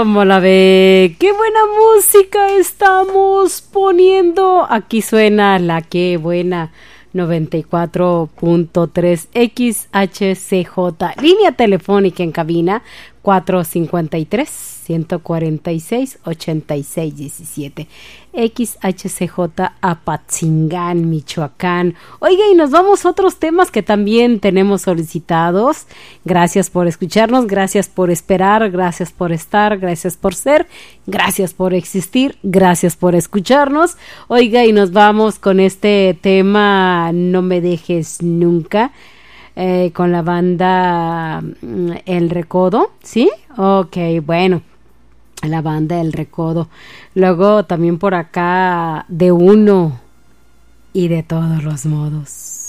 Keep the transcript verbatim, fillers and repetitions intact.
¿Cómo la ve? ¡Qué buena música estamos poniendo! Aquí suena la que buena noventa y cuatro punto tres X H C J. Línea telefónica en cabina cuatro cinco tres, uno cuatro seis, ocho seis uno siete. X H C J Apatzingán, Michoacán. Oiga, y nos vamos a otros temas que también tenemos solicitados. Gracias por escucharnos, gracias por esperar, gracias por estar, gracias por ser, gracias por existir, gracias por escucharnos. Oiga, y nos vamos con este tema No me dejes nunca. Eh, con la banda El Recodo, ¿sí? Ok, bueno, la banda El Recodo. Luego también por acá De Uno y De Todos los Modos.